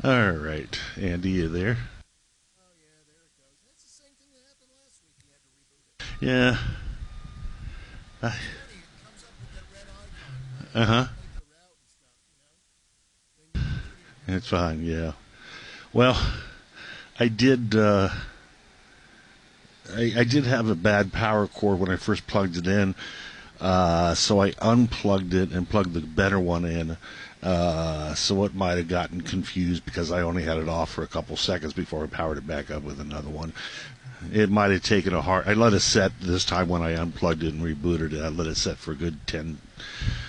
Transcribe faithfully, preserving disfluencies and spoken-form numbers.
All right, Andy, you there? Oh yeah, there it goes. That's the same thing that happened last week. You had to reboot it. Yeah. Uh It's funny. It comes up with that red icon when you huh. type the route and stuff. You know, then you reboot it and it It's comes up. fine. Yeah. Well, I did. Uh, I, I did have a bad power cord when I first plugged it in, uh, so I unplugged it and plugged the better one in. Uh, so it might have gotten confused because I only had it off for a couple seconds before I powered it back up with another one. It might have taken a hard. I let it set this time when I unplugged it and rebooted it. I let it set for a good ten,